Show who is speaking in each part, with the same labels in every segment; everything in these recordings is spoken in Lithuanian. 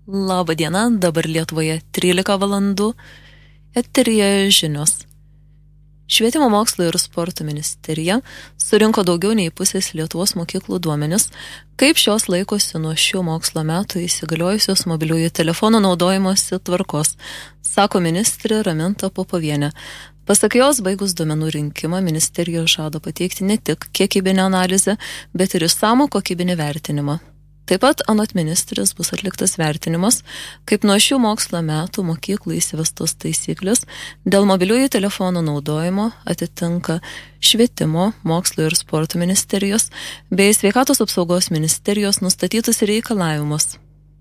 Speaker 1: Labą dieną, dabar Lietuvoje 13 valandų, eteryje žinios. Švietimo mokslo ir sporto ministerija surinko daugiau nei pusės Lietuvos mokyklų duomenis, kaip šios laikosi nuo šių mokslo metų įsigaliojusios mobiliųjų telefonų naudojimosi tvarkos, sako ministrė Raminta Popovienė. Pasak jos, baigus duomenų rinkimą, ministerija žada pateikti ne tik kiekybinę analizę, bet ir išsamų kokybinį vertinimą. Taip pat anot ministrės bus atliktas vertinimas, kaip nuo šių mokslo metų mokyklų įsivestos taisyklės dėl mobiliųjų telefonų naudojimo atitinka Švietimo, mokslo ir sporto ministerijos bei Sveikatos apsaugos ministerijos nustatytus reikalavimus.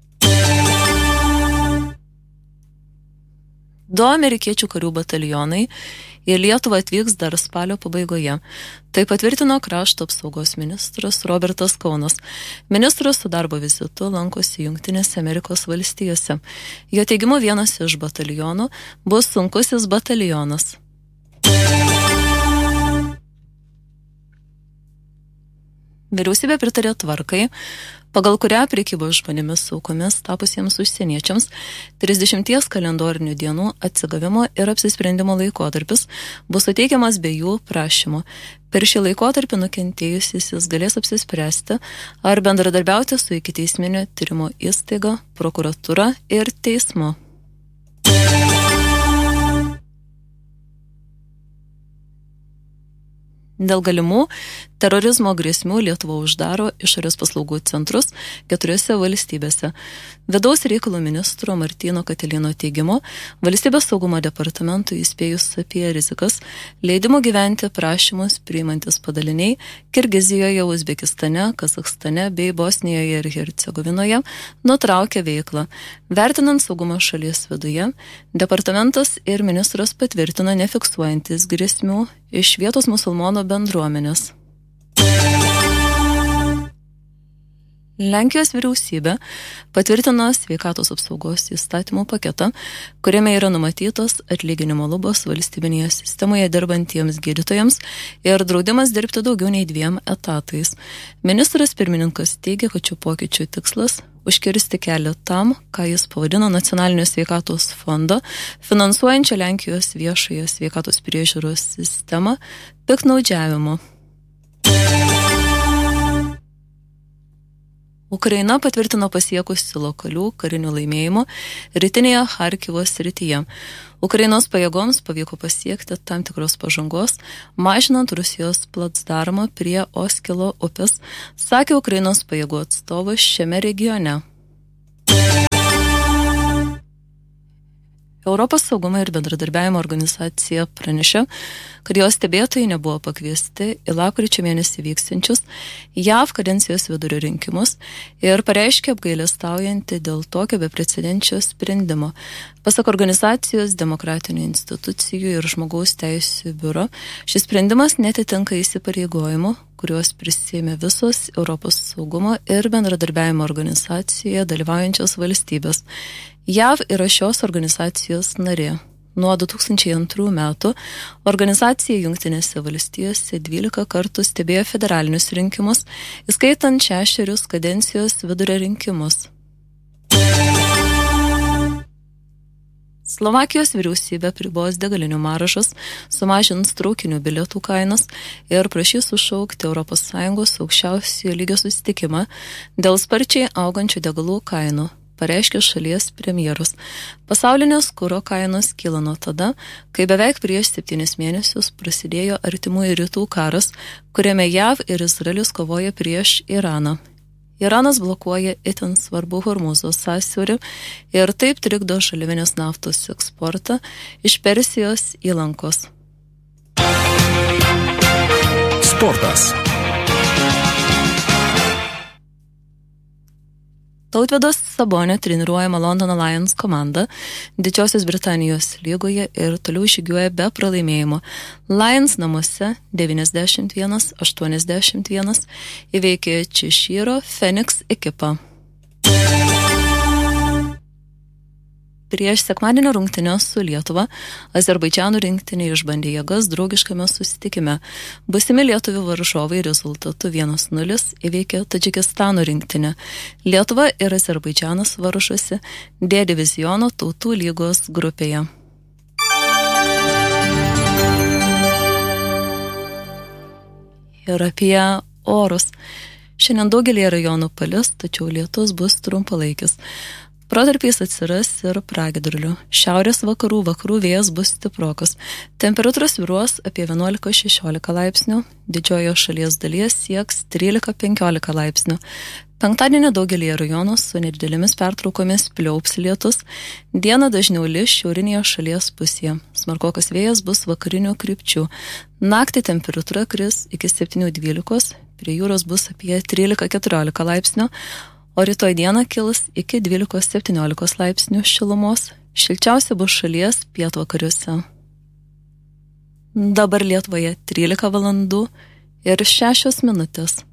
Speaker 1: 2 amerikiečių karių batalionai į Lietuvą atvyks dar spalio pabaigoje. Tai patvirtino krašto apsaugos ministras Robertas Kaunas. Ministras su darbo vizitu lankosi Jungtinėse Amerikos valstijose. Jo teigimu, vienas iš batalionų bus sunkusis batalionas. Vyriausybė pritarė tvarkai, pagal kurią prekybos žmonėmis aukomis tapusiems užsieniečiams 30 kalendorinių dienų atsigavimo ir apsisprendimo laikotarpis bus suteikiamas be jų prašymo. Per šį laikotarpį nukentėjusysis galės apsispręsti ar bendradarbiauti su ikiteisminio tyrimo įstaiga, prokuratūra ir teismu. Dėl galimų terorizmo grėsmių Lietuva uždaro išorės paslaugų centrus 4 valstybėse. Vidaus reikalų ministro Martyno Katilino teigimu, Valstybės saugumo departamentui įspėjus apie rizikas, leidimo gyventi prašymus priimantis padaliniai Kirgizijoje, Uzbekistane, Kazachstane bei Bosnijoje ir Hercegovinoje nutraukė veiklą. Vertinant saugumą šalies viduje, departamentas ir ministras patvirtino nefiksuojantis grėsmių iš vietos musulmonų bendruomenės. Lenkijos vyriausybė patvirtino sveikatos apsaugos įstatymų paketą, kuriame yra numatytos atlyginimo lubos valstybinėje sistemoje dirbantiems gydytojams ir draudimas dirbti daugiau nei 2 etatais. Ministras pirmininkas teigia, kad šių pokyčių tikslas užkirsti kelią tam, ką jis pavadino Nacionalinio sveikatos fondo, finansuojančią Lenkijos viešąją sveikatos priežiūros sistemą piktnaudžiavimu. Ukraina patvirtino pasiekusi lokalių karinių laimėjimų rytinėje Charkivo srityje. Ukrainos pajėgoms pavyko pasiekti tam tikros pažangos, mažinant Rusijos placdarmą prie Oskilo upės, sakė Ukrainos pajėgų atstovas šiame regione. Europos saugumo ir bendradarbiavimo organizacija pranešė, kad jos stebėtojai nebuvo pakviesti į lapkričio mėnesį vyksiančius JAV kadencijos vidurio rinkimus ir pareiškė apgailestaujanti dėl tokio beprecedenčio sprendimo. Pasak organizacijos demokratinių institucijų ir žmogaus teisių biuro, šis sprendimas netitinka įsipareigojimų, kuriuos prisėmė visos Europos saugumo ir bendradarbiavimo organizacijoje dalyvaujančios valstybės. JAV yra šios organizacijos narė. Nuo 2002 metų organizacija Jungtinėse valstijose 12 kartų stebėjo federalinius rinkimus, įskaitant 6 kadencijos vidurio rinkimus. Slovakijos vyriausybė apribos degalinių maržas, sumažins traukinių bilietų kainas ir prašys sušaukti ES aukščiausio lygio susitikimą dėl sparčiai augančių degalų kainų, pareiškė šalies premjeras. Pasaulinės kuro kainos kyla nuo tada, kai beveik prieš 7 mėnesius prasidėjo Artimųjų rytų karas, kuriame JAV ir Izraelis kovoja prieš Iraną. Iranas blokuoja itin svarbų Hormūzo sąsiaurį ir taip trikdo žaliavinės naftos eksportą iš Persijos įlankos.
Speaker 2: Sportas.
Speaker 1: Tautvydas Sabonio treniruojama Londono Lions komanda Didžiosios Britanijos lygoje ir toliau žygiuoja be pralaimėjimo. Lions namuose 91-81 įveikė Češyro Phoenix ekipą. Prieš sekmadienio rungtynės su Lietuva Azerbaidžano rinktinė išbandė jėgas draugiškame susitikime. Būsimi lietuvių varžovai rezultatu 1-0 įveikė Tadžikistano rinktinę. Lietuva ir Azerbaidžanas varžosi D diviziono tautų lygos grupėje. Ir apie orus. Šiandien daugelį rajonų palis, tačiau lietus bus trumpalaikis. Protarpiais atsiras ir pragiedrulių. Šiaurės vakarų vėjas bus stiprokas. Temperatūra svyruos apie 11-16 laipsnių, didžiojo šalies dalies sieks 13-15 laipsnių. Penktadienį daugelį rajonų su nedidelėmis pertraukomis pliaups lietus. Dieną dažniau lis šiaurinėje šalies pusėje. Smarkokas vėjas bus vakarinių krypčių. Naktį temperatūra kris iki 7-12, prie jūros bus apie 13-14 laipsnių. O rytoj dieną kils iki 12-17 laipsnių šilumos, šilčiausia bus šalies pietvakariuose. Dabar Lietuvoje 13 valandų ir 6 minutės.